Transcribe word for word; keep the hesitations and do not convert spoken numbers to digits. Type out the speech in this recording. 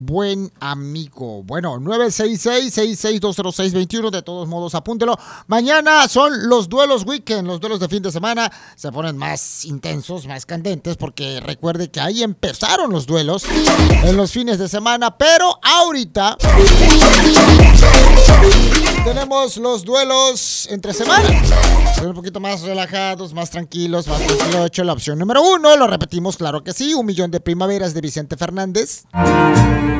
buen amigo. Bueno, nueve seis seis, seis seis dos cero seis dos uno. De todos modos, apúntelo. Mañana son los duelos weekend, los duelos de fin de semana. Se ponen más intensos, más candentes, porque recuerde que ahí empezaron los duelos en los fines de semana. Pero ahorita tenemos los duelos entre semana. Son un poquito más relajados, más tranquilos, más dieciocho. La opción número uno, lo repetimos, claro que sí. Un millón de primaveras de Vicente Fernández.